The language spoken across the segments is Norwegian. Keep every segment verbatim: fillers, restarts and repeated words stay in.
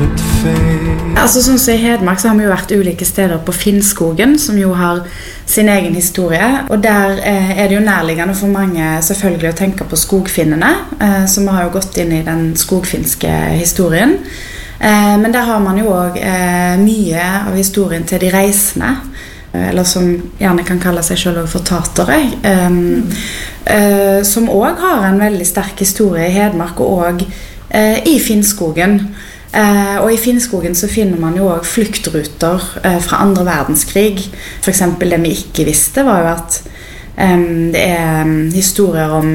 Altså sånn som I Hedmark så har vi jo vært ulike steder på Finnskogen, som jo har sin egen historie, og der eh, er det jo nærliggende for mange selvfølgelig å tenke på skogfinnene, eh, som har jo gått inn I den skogfinske historien. Eh, men der har man jo også eh, mye av historien til de reisende, eller som gjerne kan kalle seg selv for tatere, eh, mm. eh, som også har en veldig sterk historie I Hedmark og også eh, I Finnskogen. Eh, og I Finnskogen så finner man jo også fluktruter eh, fra andre verdenskrig. For eksempel det vi ikke visste var jo at eh, det er historier om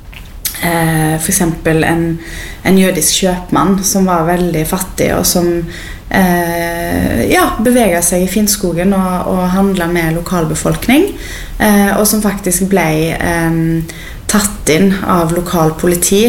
eh, for eksempel en, en jødisk kjøpmann som var veldig fattig og som eh, ja, beveget seg I Finnskogen og, og handlet med lokalbefolkning eh, og som faktisk ble eh, tatt inn av lokal politi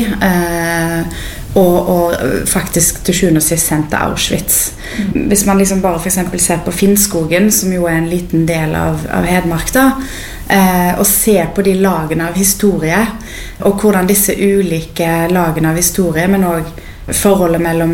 eh, Og, og faktisk til sjuende og sist sendt til Auschwitz. Mm. Hvis man liksom bare for eksempel ser på Finnskogen, som jo er en liten del av, av Hedmark da, eh, og ser på de lagene av historie, og hvordan disse ulike lagene av historie, men også forholdet mellom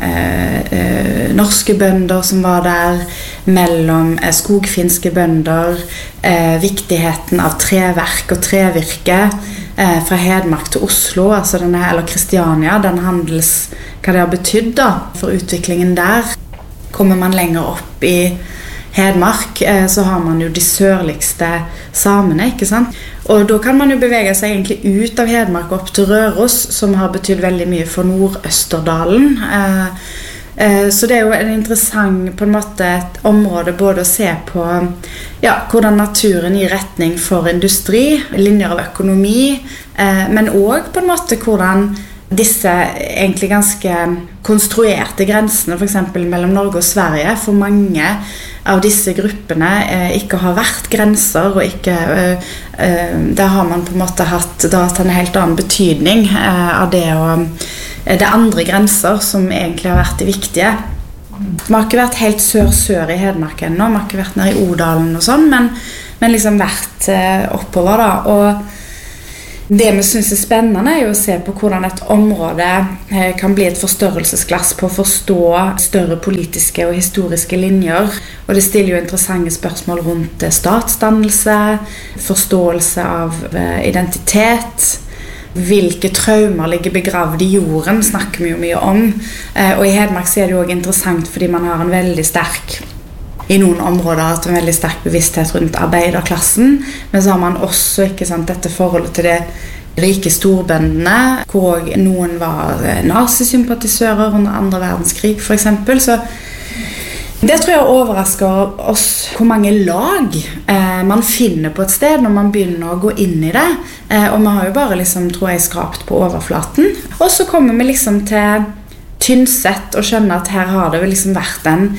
eh, eh, norske bønder som var der, mellom eh, skogfinske bønder, eh, viktigheten av treverk og trevirke, eh, fra Hedmark til Oslo, altså denne, eller Kristiania, den handels, hva det har betydd da, for utviklingen der. Kommer man lenger opp I Hedmark, eh, så har man jo de sørligste samene, ikke sant? Og da kan man jo bevege seg egentlig ut av Hedmark opp til Røros, som har betydd veldig mye for Nord-Østerdalen. Eh, eh, så det er jo en interessant på en måte et område både å se på ja, hvordan naturen gir retning for industri, linjer av økonomi, eh, men også på en måte hvordan disse egentlig ganske konstruerte grensene, for eksempel mellom Norge og Sverige, for mange av disse gruppene eh, ikke har vært grenser, og ikke, eh, eh, der har man på en måte hatt, det har hatt en helt annen betydning eh, av det, og eh, det andre grenser som egentlig har vært de viktige. Vi har ikke vært helt sør-sør I Hedmark ennå, vi har ikke vært nede I Odalen og sånn, men, men liksom vært eh, oppover da, og det vi synes er spennende er jo å se på hvordan et område kan bli et forstørrelsesglass på å forstå større politiske og historiske linjer, og det stiller jo interessante spørsmål rundt statsdannelse, forståelse av identitet, hvilke traumer ligger begravd I jorden, snakker vi jo mye om, og I Hedmark så er det jo også interessant fordi man har en veldig sterk I noen områder har hatt en veldig sterk bevissthet rundt arbeiderklassen, men så har man også ikke sant, dette forholdet til det rike storbøndene, hvor noen var nazisympatisører under andre verdenskrig for eksempel. Så det tror jeg overrasker oss hvor mange lag eh, man finner på et sted når man begynner å gå inn I det, eh, og vi har jo bare liksom, tror jeg, skrapt på overflaten. Og så kommer vi liksom til Tynset og skjønne at her har det vel liksom vært en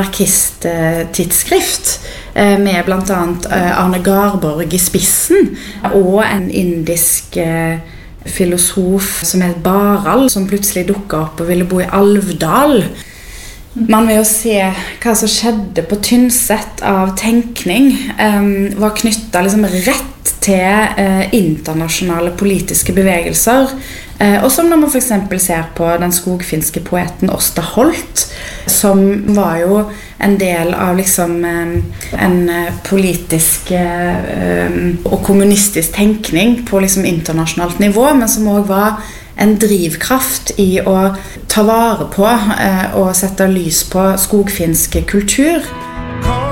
anarkist-tidsskrift eh, med blant annet eh, Arne Garborg I spissen og en indisk eh, filosof som het Barald som plutselig dukket opp og ville bo I Alvdal. Man vil jo se hva som skjedde på Tynset av tenkning eh, var knyttet liksom rett til eh, internasjonale politiske bevegelser eh, og som når man for eksempel ser på den skogfinske poeten Åsta Holt som var jo en del av liksom eh, en politisk eh, og kommunistisk tenkning på liksom internasjonalt nivå, men som også var en drivkraft I å ta vare på eh, og sette lys på skogfinske kultur.